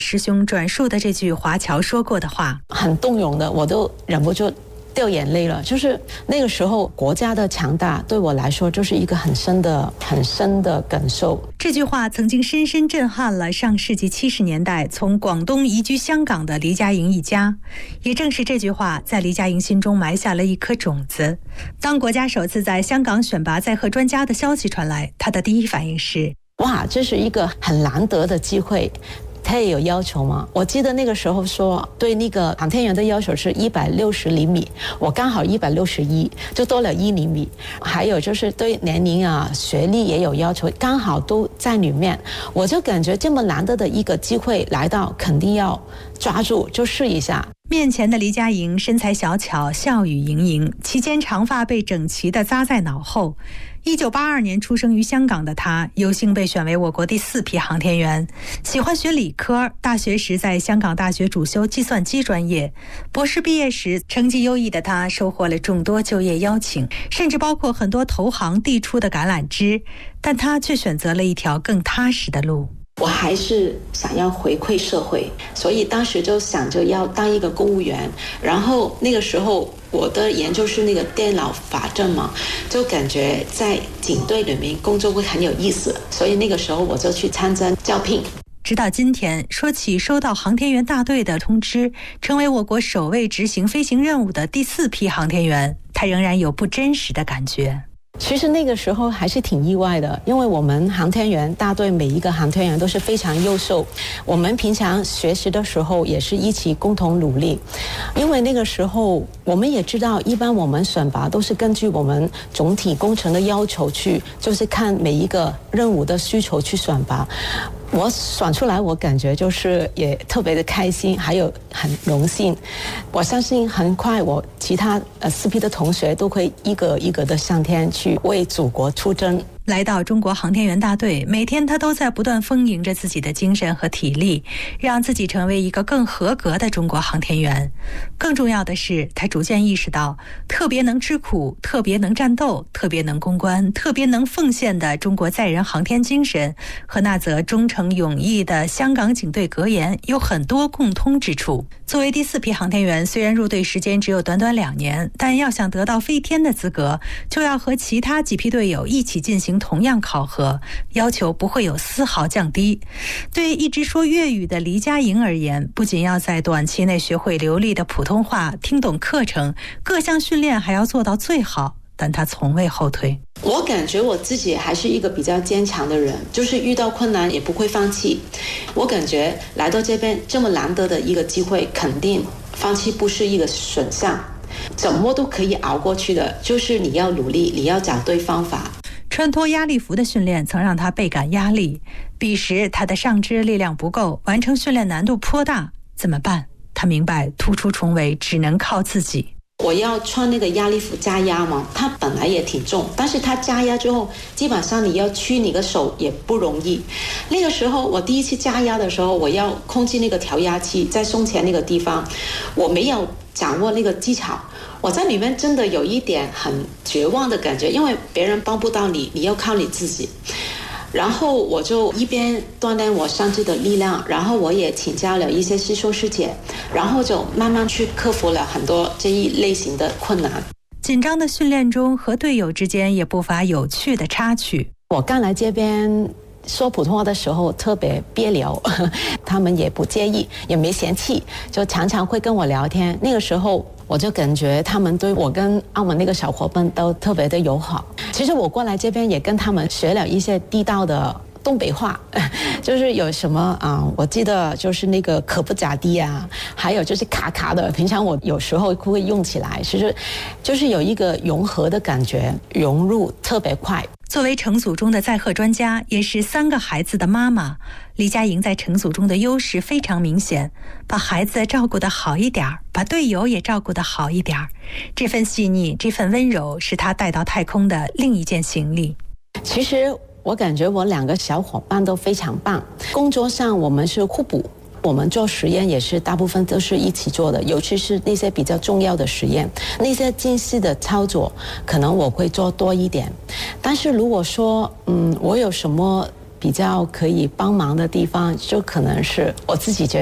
师兄转述的这句华侨说过的话， 很动容的，我都忍不住掉眼泪了。就是那个时候国家的强大对我来说就是一个很深的感受。 这句话曾经深深震撼了上世纪70年代从广东移居香港的黎家营一家。也正是这句话在黎家营心中埋下了一颗种子。当国家首次在香港选拔载荷专家的消息传来，他的第一反应是： 哇，这是一个很难得的机会。他也有要求吗？我记得那个时候说对那个航天员的要求是160厘米，我刚好161，就多了1厘米。还有就是对年龄啊、学历也有要求，刚好都在里面。我就感觉这么难得的一个机会来到，肯定要抓住，就试一下。 面前的黎家营身材小巧，笑语盈盈，其间长发被整齐地扎在脑后。1982年出生于香港的他，有幸被选为我国第4批航天员。喜欢学理科，大学时在香港大学主修计算机专业。博士毕业时，成绩优异的他收获了众多就业邀请，甚至包括很多投行递出的橄榄枝，但他却选择了一条更踏实的路。 我还是想要回馈社会，所以当时就想着要当一个公务员。然后那个时候我的研究是那个电脑法政嘛，就感觉在警队里面工作会很有意思，所以那个时候我就去参加招聘。 直到今天，说起收到航天员大队的通知，成为我国首位执行飞行任务的第4批航天员，他仍然有不真实的感觉。 其实那个时候还是挺意外的，因为我们航天员大队每一个航天员都是非常优秀，我们平常学习的时候也是一起共同努力。因为那个时候我们也知道，一般我们选拔都是根据我们总体工程的要求去，就是看每一个任务的需求去选拔。我选出来，我感觉就是也特别的开心，还有很荣幸。我相信很快我其他4批的同学都会一个一个的上天去为祖国出征。 来到中国航天员大队，每天他都在不断丰盈着自己的精神和体力，让自己成为一个更合格的中国航天员。更重要的是，他逐渐意识到，特别能吃苦、特别能战斗、特别能攻关、特别能奉献的中国载人航天精神和那则忠诚勇毅的香港警队格言有很多共通之处。作为第4批航天员，虽然入队时间只有短短2年，但要想得到飞天的资格，就要和其他几批队友一起进行同样考核，要求不会有丝毫降低。对一直说粤语的黎家营而言，不仅要在短期内学会流利的普通话，听懂课程，各项训练还要做到最好，但他从未后退。 我感觉我自己还是一个比较坚强的人，就是遇到困难也不会放弃。我感觉来到这边这么难得的一个机会，肯定放弃不是一个选项，怎么都可以熬过去的，就是你要努力，你要找对方法。 穿脱压力服的训练曾让他倍感压力，彼时他的上肢力量不够，完成训练难度颇大，怎么办？他明白突出重围只能靠自己。 我要穿那个压力服加压嘛，它本来也挺重，但是它加压之后，基本上你要屈你的手也不容易。那个时候我第一次加压的时候，我要控制那个调压器在胸前那个地方，我没有掌握那个技巧，我在里面真的有一点很绝望的感觉，因为别人帮不到你，你要靠你自己。然后我就一边锻炼我上肢的力量，然后我也请教了一些师兄师姐，然后就慢慢去克服了很多这一类型的困难。 紧张的训练中，和队友之间也不乏有趣的插曲。 我刚来这边说普通话的时候特别别扭，他们也不介意，也没嫌弃，就常常会跟我聊天。那个时候我就感觉他们对我跟澳门那个小伙伴都特别的友好。其实我过来这边也跟他们学了一些地道的东北话，就是有什么我记得就是那个可不咋地啊，还有就是卡卡的，平常我有时候会用起来，其实就是有一个融合的感觉，融入特别快。 作为成组中的载荷专家，也是3个孩子的妈妈，黎家营在成组中的优势非常明显，把孩子照顾得好一点，把队友也照顾得好一点。这份细腻，这份温柔，是他带到太空的另一件行李。 其实我感觉我2个小伙伴都非常棒，工作上我们是互补，我们做实验也是大部分都是一起做的，尤其是那些比较重要的实验，那些精细的操作可能我会做多一点。但是如果说我有什么比较可以帮忙的地方，就可能是我自己觉